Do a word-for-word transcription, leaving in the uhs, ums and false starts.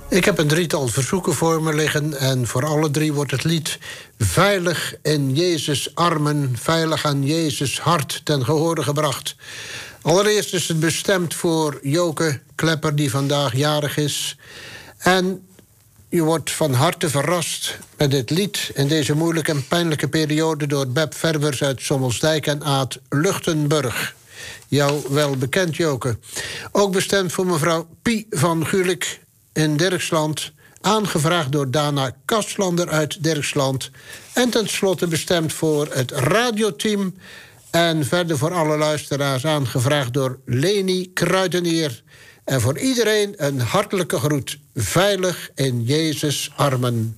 Ik heb een drietal verzoeken voor me liggen en voor alle drie wordt het lied Veilig in Jezus' armen, veilig aan Jezus' hart ten gehore gebracht. Allereerst is het bestemd voor Joke Klepper, die vandaag jarig is. En u wordt van harte verrast met dit lied in deze moeilijke en pijnlijke periode door Beb Verbers uit Sommelsdijk en Aad Luchtenburg. Jou wel bekend, Joke. Ook bestemd voor mevrouw Pie van Gulik in Dirksland, aangevraagd door Dana Kastlander uit Dirksland. En tenslotte bestemd voor het radioteam en verder voor alle luisteraars aangevraagd door Leni Kruidenier. En voor iedereen een hartelijke groet. Veilig in Jezus' armen.